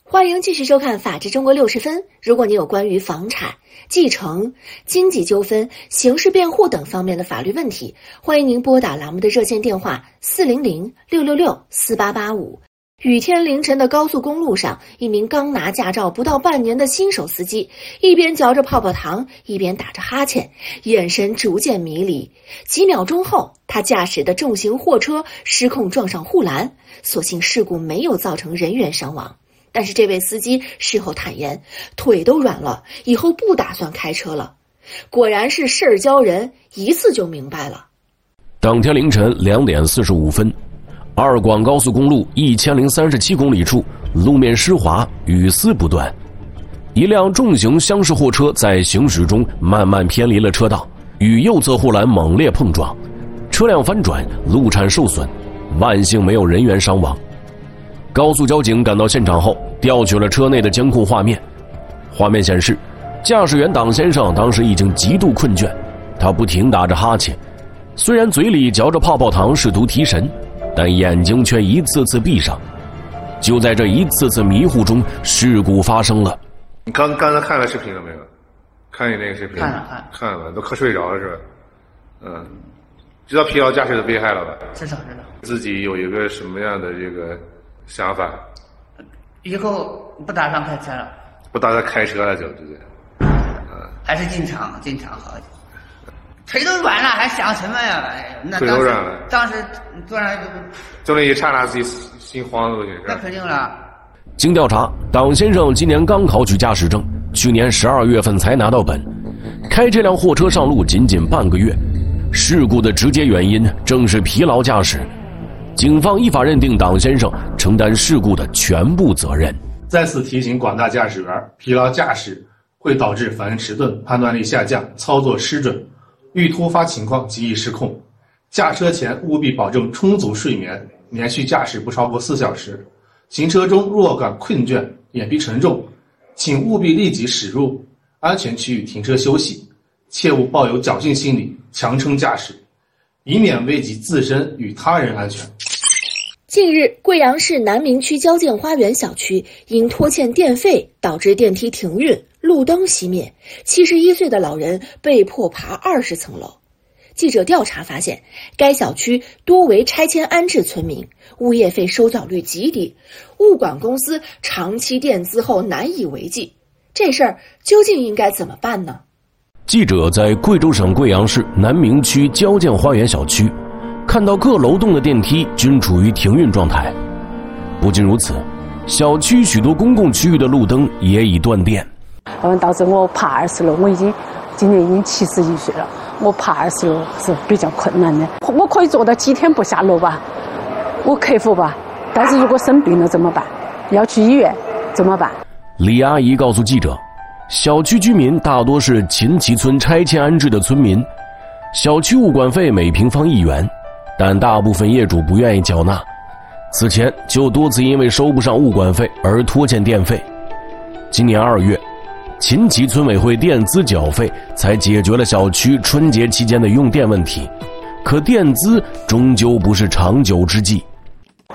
欢迎继续收看《法治中国60分》。如果你有关于房产、继承、经济纠纷、刑事辩护等方面的法律问题，欢迎您拨打栏目的热线电话400-666-4885。雨天凌晨的高速公路上，一名刚拿驾照不到半年的新手司机，一边嚼着泡泡糖，一边打着哈欠，眼神逐渐迷离。几秒钟后，他驾驶的重型货车失控撞上护栏，所幸事故没有造成人员伤亡。但是这位司机事后坦言，腿都软了，以后不打算开车了。果然是事儿教人，一次就明白了。 当天凌晨2点45分，二广高速公路1037公里处，路面湿滑，雨丝不断。一辆重型厢式货车在行驶中慢慢偏离了车道，与右侧护栏猛烈碰撞，车辆翻转，路颤受损，万幸没有人员伤亡。高速交警赶到现场后，调取了车内的监控画面。画面显示，驾驶员党先生当时已经极度困倦，他不停打着哈欠，虽然嘴里嚼着泡泡糖试图提神，但眼睛却一次次闭上。就在这一次次迷糊中，事故发生了。 你刚才看了视频了没有？看你那个视频？看了，都快睡着了是吧？知道疲劳驾驶的危害了吧？ 知道。 自己有一个什么样的这个想法？ 以后不打算开车了。 不打算开车了就直接。 还是进厂好。腿都软了，还想什么呀？那腿都软了。 当时突然就那一刹那自己心慌了， 那肯定了。 经调查，党先生今年刚考取驾驶证，去年12月份才拿到本，开这辆货车上路仅半个月。事故的直接原因正是疲劳驾驶，警方依法认定党先生承担事故的全部责任。 再次提醒广大驾驶员，疲劳驾驶会导致反应迟钝、判断力下降、操作失准，遇突发情况极易失控。驾车前务必保证充足睡眠，连续驾驶不超过4小时。行车中若感困倦、眼皮沉重，请务必立即驶入安全区域停车休息，切勿抱有侥幸心理强撑驾驶，以免危及自身与他人安全。 近日，贵阳市南明区交建花园小区因拖欠电费导致电梯停运，路灯熄灭，71岁的老人被迫爬20层楼。记者调查发现，该小区多为拆迁安置村民，物业费收缴率极低，物管公司长期垫资后难以为继。这事儿究竟应该怎么办呢？ 记者在贵州省贵阳市南明区交建花园小区看到各楼栋的电梯均处于停运状态。不仅如此，小区许多公共区域的路灯也已断电。 导致我爬20楼，我今年已经71岁了，我爬20楼是比较困难的。我可以做到几天不下楼吧，我克服吧。但是如果生病了怎么办？要去医院怎么办？ 李阿姨告诉记者，小区居民大多是秦旗村拆迁安置的村民，小区物管费每平方1元，但大部分业主不愿意缴纳，此前就多次因为收不上物管费而拖欠电费。今年2月，秦旗村委会垫资缴费，才解决了小区春节期间的用电问题，可垫资终究不是长久之计。